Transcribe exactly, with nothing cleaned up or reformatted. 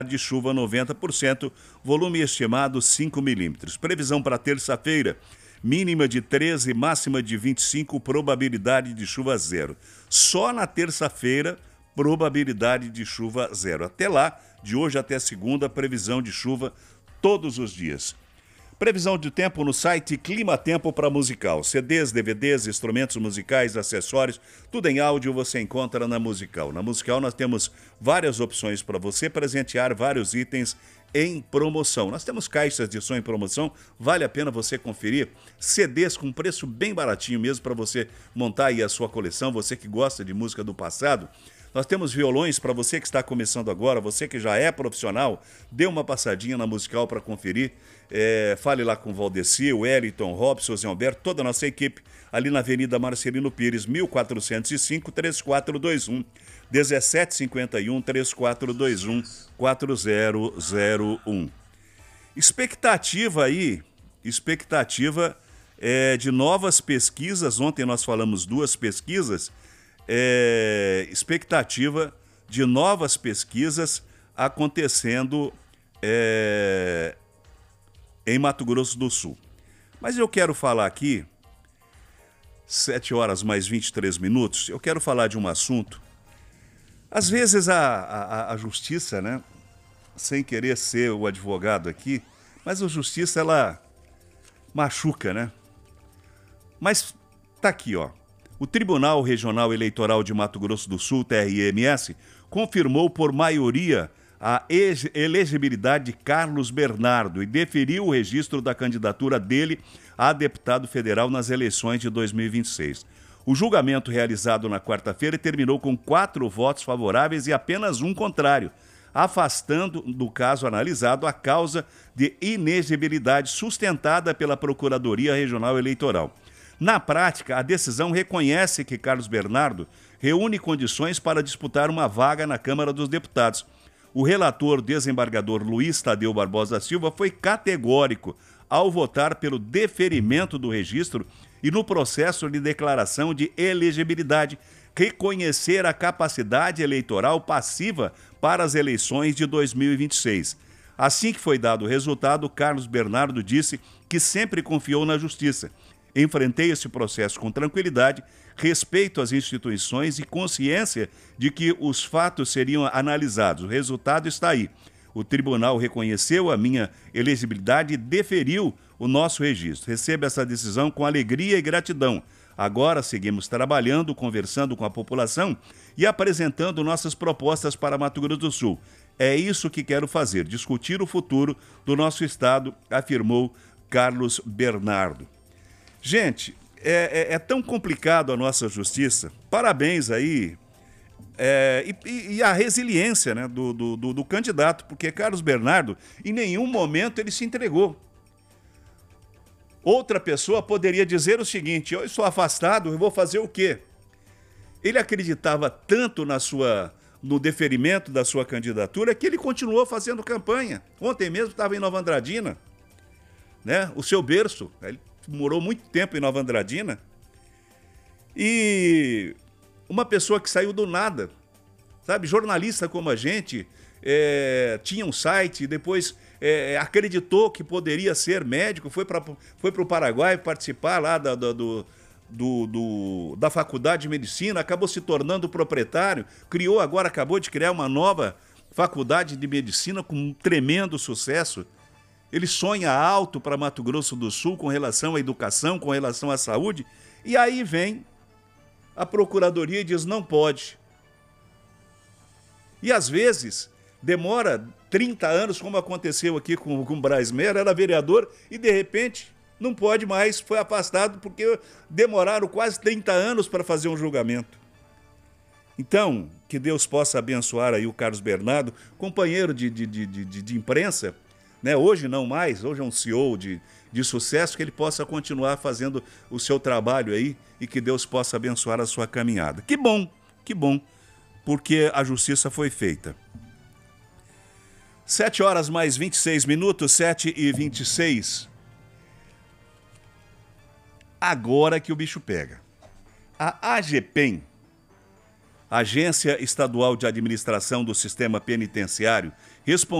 de chuva noventa por cento, volume estimado cinco milímetros. Previsão para terça-feira, mínima de treze, máxima de vinte e cinco, probabilidade de chuva zero. Só na terça-feira, probabilidade de chuva zero. Até lá, de hoje até segunda, previsão de chuva todos os dias. Previsão de tempo no site Clima Tempo para Musical. C Ds, D V Ds, instrumentos musicais, acessórios, tudo em áudio você encontra na Musical. Na Musical nós temos várias opções para você presentear vários itens em promoção. Nós temos caixas de som em promoção, vale a pena você conferir. C Ds com preço bem baratinho mesmo para você montar aí a sua coleção, você que gosta de música do passado. Nós temos violões para você que está começando agora, você que já é profissional, dê uma passadinha na Musical para conferir. É, fale lá com o Valdeci, o Wellington, Robson, Zé Alberto, toda a nossa equipe, ali na Avenida Marcelino Pires, mil quatrocentos e cinco, três quatro dois um, dezessete cinquenta e um, três quatro dois um, quatro zero zero um. Expectativa aí, expectativa é, de novas pesquisas. Ontem nós falamos duas pesquisas. É, expectativa de novas pesquisas acontecendo é, em Mato Grosso do Sul. Mas eu quero falar aqui, sete horas mais vinte e três minutos, eu quero falar de um assunto. Às vezes a, a, a justiça, né, sem querer ser o advogado aqui, mas a justiça ela machuca, né? Mas tá aqui, ó. O Tribunal Regional Eleitoral de Mato Grosso do Sul, T R M S, confirmou por maioria a elegibilidade de Carlos Bernardo e deferiu o registro da candidatura dele a deputado federal nas eleições de dois mil e vinte e seis. O julgamento realizado na quarta-feira terminou com quatro votos favoráveis e apenas um contrário, afastando do caso analisado a causa de inexigibilidade sustentada pela Procuradoria Regional Eleitoral. Na prática, a decisão reconhece que Carlos Bernardo reúne condições para disputar uma vaga na Câmara dos Deputados. O relator desembargador Luiz Tadeu Barbosa Silva foi categórico ao votar pelo deferimento do registro e no processo de declaração de elegibilidade, reconhecer a capacidade eleitoral passiva para as eleições de dois mil e vinte e seis. Assim que foi dado o resultado, Carlos Bernardo disse que sempre confiou na justiça. Enfrentei esse processo com tranquilidade, respeito às instituições e consciência de que os fatos seriam analisados. O resultado está aí. O tribunal reconheceu a minha elegibilidade e deferiu o nosso registro. Recebo essa decisão com alegria e gratidão. Agora seguimos trabalhando, conversando com a população e apresentando nossas propostas para Mato Grosso do Sul. É isso que quero fazer, discutir o futuro do nosso estado, afirmou Carlos Bernardo. Gente, é, é, é tão complicado a nossa justiça. Parabéns aí. É, e, e a resiliência, né, do, do, do, do candidato, porque Carlos Bernardo, em nenhum momento ele se entregou. Outra pessoa poderia dizer o seguinte: eu estou afastado, eu vou fazer o quê? Ele acreditava tanto na sua, no deferimento da sua candidatura que ele continuou fazendo campanha. Ontem mesmo estava em Nova Andradina, né, o seu berço. Ele morou muito tempo em Nova Andradina. E uma pessoa que saiu do nada, sabe, jornalista como a gente, é, tinha um site, depois é, acreditou que poderia ser médico, foi para foi para o Paraguai participar lá da, da, do, do, do, da faculdade de medicina, acabou se tornando proprietário, criou agora, acabou de criar uma nova faculdade de medicina com um tremendo sucesso. Ele sonha alto para Mato Grosso do Sul com relação à educação, com relação à saúde, e aí vem a Procuradoria e diz não pode. E às vezes demora trinta anos, como aconteceu aqui com, com o Braz Mera, era vereador e de repente não pode mais, foi afastado porque demoraram quase trinta anos para fazer um julgamento. Então, que Deus possa abençoar aí o Carlos Bernardo, companheiro de, de, de, de, de imprensa, né? Hoje não mais, hoje é um C E O de, de sucesso, que ele possa continuar fazendo o seu trabalho aí e que Deus possa abençoar a sua caminhada. Que bom, que bom, porque a justiça foi feita. sete horas mais vinte e seis minutos, sete e vinte e seis. Agora que o bicho pega. A AGPEM A Agência Estadual de Administração do Sistema Penitenciário respondeu